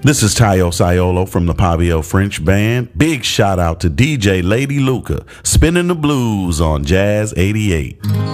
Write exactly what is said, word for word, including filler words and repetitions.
This is Tayo Sayolo from the Pavio French Band. Big shout out to D J Lady Luca, spinning the blues on Jazz eighty-eight.